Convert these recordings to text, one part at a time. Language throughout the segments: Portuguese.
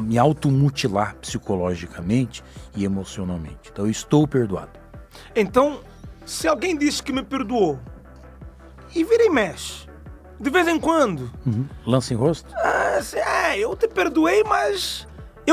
me automutilar psicologicamente e emocionalmente. Então eu estou perdoado. Então, se alguém disse que me perdoou e vira e mexe, de vez em quando... Lança em rosto? eu te perdoei, mas...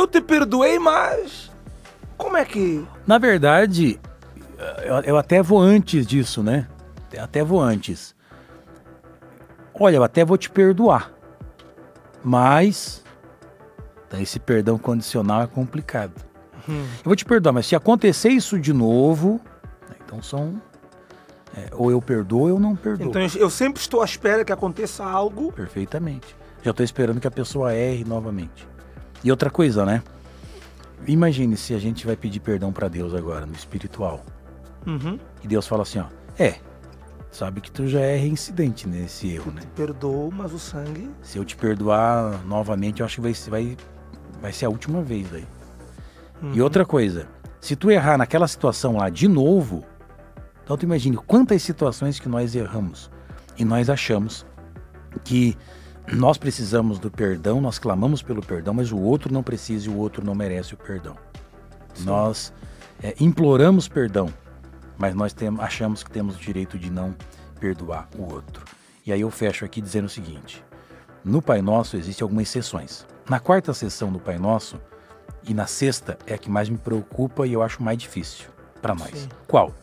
Como é que... Na verdade, eu até vou antes disso, né? Até vou antes. Olha, eu até vou te perdoar. Mas esse perdão condicional é complicado. Eu vou te perdoar, mas se acontecer isso de novo, então ou eu perdoo ou eu não perdoo. Então eu sempre estou à espera que aconteça algo. Perfeitamente. Já estou esperando que a pessoa erre novamente. E outra coisa, né? Imagine se a gente vai pedir perdão para Deus agora, no espiritual. E Deus fala assim, ó, sabe que tu já é reincidente nesse erro, né? Perdoou, mas o sangue... Se eu te perdoar novamente, eu acho que vai ser a última vez aí. E outra coisa, se tu errar naquela situação lá de novo, então tu imagine quantas situações que nós erramos e nós achamos que nós precisamos do perdão, nós clamamos pelo perdão, mas o outro não precisa e o outro não merece o perdão. Sim. Nós imploramos perdão, mas nós achamos que temos o direito de não perdoar o outro. E aí eu fecho aqui dizendo o seguinte, no Pai Nosso existem algumas sessões. Na quarta sessão do Pai Nosso e na sexta é a que mais me preocupa e eu acho mais difícil para nós. Sim. Qual?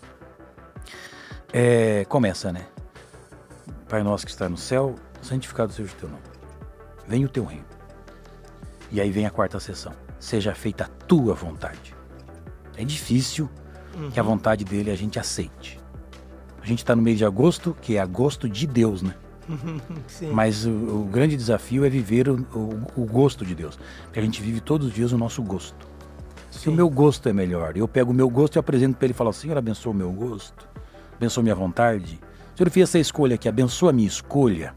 Começa, né? Pai Nosso que está no céu, santificado seja o teu nome. Venha o teu reino. E aí vem a quarta sessão. Seja feita a tua vontade. É difícil que a vontade dele a gente aceite. A gente está no mês de agosto, que é agosto de Deus, né? Sim. Mas o grande desafio é viver o gosto de Deus. Porque a gente vive todos os dias o nosso gosto. Se o meu gosto é melhor, eu pego o meu gosto e apresento para ele e falo, Senhor, abençoa o meu gosto, abençoa minha vontade. Senhor, eu fiz essa escolha aqui, abençoa a minha escolha,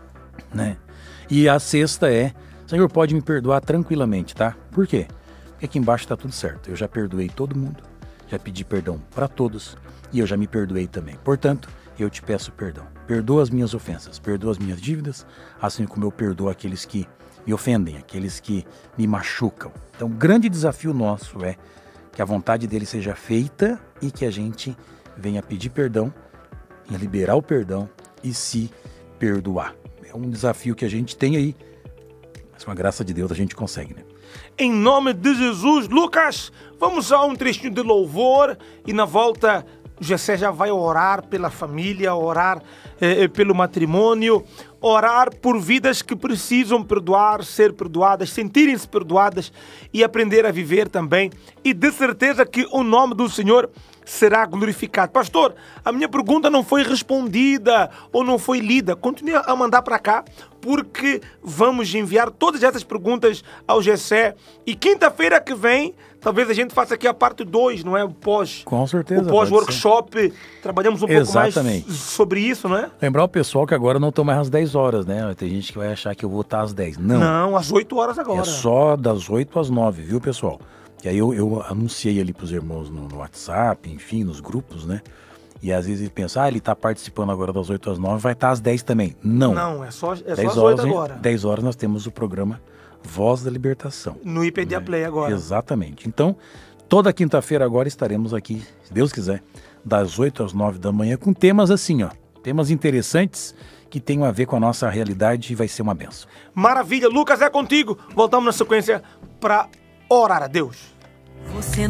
né? E a sexta Senhor, pode me perdoar tranquilamente, tá? Por quê? Porque aqui embaixo tá tudo certo. Eu já perdoei todo mundo, já pedi perdão para todos e eu já me perdoei também. Portanto, eu te peço perdão. Perdoa as minhas ofensas, perdoa as minhas dívidas, assim como eu perdoo aqueles que me ofendem, aqueles que me machucam. Então, o grande desafio nosso é que a vontade dele seja feita e que a gente venha pedir perdão, e liberar o perdão e se perdoar. É um desafio que a gente tem aí, mas com a graça de Deus a gente consegue, né? Em nome de Jesus, Lucas, vamos a um trechinho de louvor e na volta Jessé já vai orar pela família, orar pelo matrimônio, orar por vidas que precisam perdoar, ser perdoadas, sentirem-se perdoadas e aprender a viver também. E de certeza que o nome do Senhor será glorificado. Pastor, a minha pergunta não foi respondida ou não foi lida. Continue a mandar para cá, porque vamos enviar todas essas perguntas ao Jessé. E quinta-feira que vem, talvez a gente faça aqui a parte 2, não é? O pós. Com certeza. O pós-workshop. Trabalhamos um pouco mais sobre isso, não é? Lembrar o pessoal que agora não estão mais às 10 horas, né? Tem gente que vai achar que eu vou estar às 10. Não, às 8 horas agora. É só das 8 às 9, viu, pessoal? E aí eu anunciei ali pros irmãos no WhatsApp, enfim, nos grupos, né? E às vezes ele pensa, ele tá participando agora das 8 às 9, vai estar às 10 também. Não. Não, é só às 8 agora. 10 horas nós temos o programa Voz da Libertação. No IPDA Play agora. Exatamente. Então, toda quinta-feira agora estaremos aqui, se Deus quiser, das 8 às 9 da manhã, com temas assim, ó. Temas interessantes que tenham a ver com a nossa realidade e vai ser uma benção. Maravilha. Lucas, é contigo. Voltamos na sequência para orar a Deus. Você